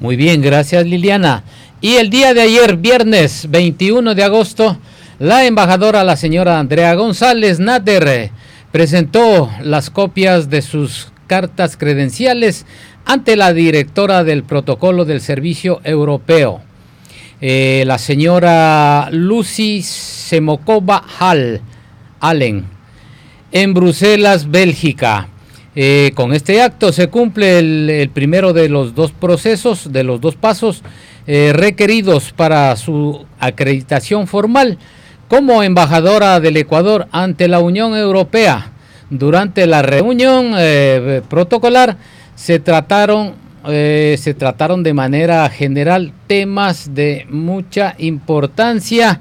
Muy bien, gracias Liliana. Y el día de ayer, viernes 21 de agosto, la embajadora, la señora Andrea González Nader, presentó las copias de sus cartas credenciales ante la directora del protocolo del Servicio Europeo, la señora Lucy Semokova Allen, en Bruselas, Bélgica. Con este acto se cumple el primero de los dos procesos, de los dos pasos requeridos para su acreditación formal como embajadora del Ecuador ante la Unión Europea. Durante la reunión protocolar se trataron de manera general temas de mucha importancia,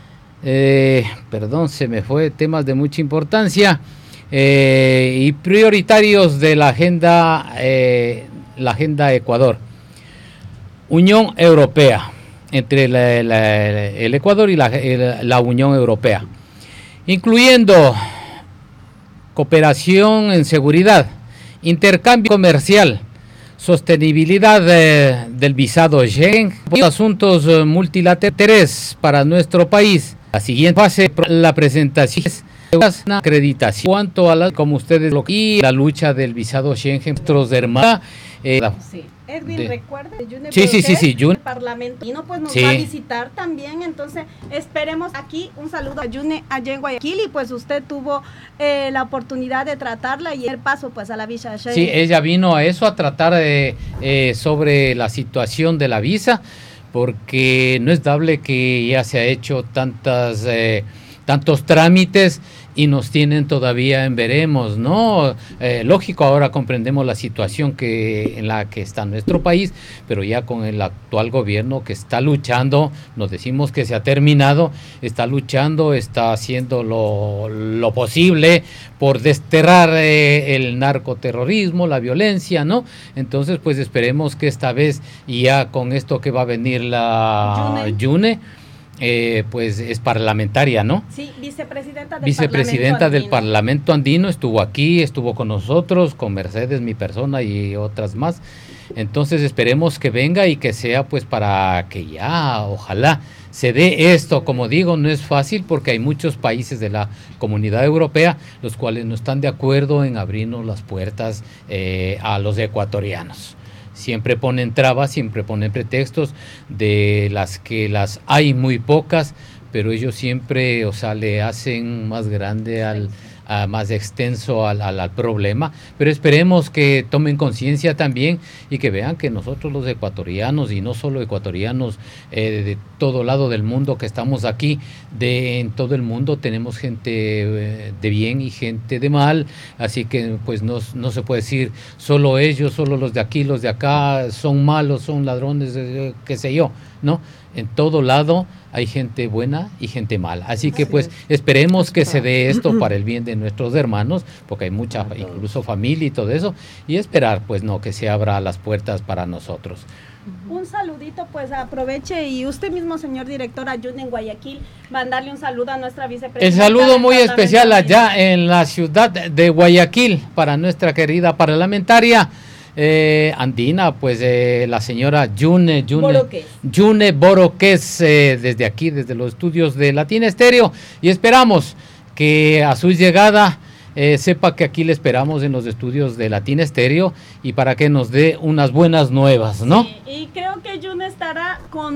temas de mucha importancia y prioritarios de la agenda Ecuador, Unión Europea, entre el Ecuador y la Unión Europea, incluyendo cooperación en seguridad, intercambio comercial, sostenibilidad del visado Schengen, asuntos multilaterales para nuestro país. La siguiente fase, la presentación de una acreditación cuanto a como ustedes lo y la lucha del visado Schengen, nuestros hermanos. Sí. Edwin, recuerda, sí, el Parlamento y no pues nos va a visitar también, entonces esperemos aquí un saludo a Yune allá en Guayaquil, y pues usted tuvo la oportunidad de tratarla y el paso pues a la visa Schengen. Sí, ella vino a eso, a tratar sobre la situación de la visa, porque no es dable que ya se ha hecho tantos trámites y nos tienen todavía en veremos, ¿no? Lógico, ahora comprendemos la situación en la que está nuestro país, pero ya con el actual gobierno que está luchando, nos decimos que se ha terminado, está luchando, está haciendo lo posible por desterrar el narcoterrorismo, la violencia, ¿no? Entonces, pues esperemos que esta vez, ya con esto que va a venir la Yune, pues es parlamentaria, ¿no? Sí, vicepresidenta del Parlamento Andino, estuvo aquí, estuvo con nosotros, con Mercedes, mi persona y otras más. Entonces esperemos que venga y que sea pues para que ya, ojalá, se dé esto. Como digo, no es fácil porque hay muchos países de la Comunidad Europea los cuales no están de acuerdo en abrirnos las puertas a los ecuatorianos. Siempre ponen trabas, siempre ponen pretextos, de las que las hay muy pocas, pero ellos siempre, le hacen más grande más extenso al problema. Pero esperemos que tomen conciencia también y que vean que nosotros los ecuatorianos, y no solo ecuatorianos, de todo lado del mundo que estamos aquí, en todo el mundo tenemos gente de bien y gente de mal, así que pues no se puede decir solo ellos, solo los de aquí, los de acá son malos, son ladrones, qué sé yo, ¿no? En todo lado hay gente buena y gente mala. Así que pues esperemos que se dé esto para el bien de nuestros hermanos, porque hay mucha, incluso familia y todo eso, y esperar pues que se abra las puertas para nosotros. Un saludito, pues aproveche, y usted mismo, señor director, ayude en Guayaquil, mandarle un saludo a nuestra vicepresidenta. El saludo muy especial allá en la ciudad de Guayaquil para nuestra querida parlamentaria andina, pues la señora Yune Boroquez, desde aquí, desde los estudios de Latina Estéreo, y esperamos que a su llegada sepa que aquí le esperamos en los estudios de Latina Estéreo y para que nos dé unas buenas nuevas, ¿no? Sí, y creo que Yune estará con